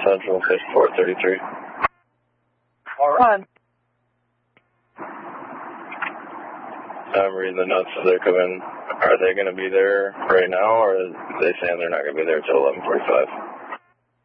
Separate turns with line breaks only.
Central 5433.
All right.
I'm reading the notes as they're coming. Are they going to be there right now, or are they saying they're not going to be there until 11:45?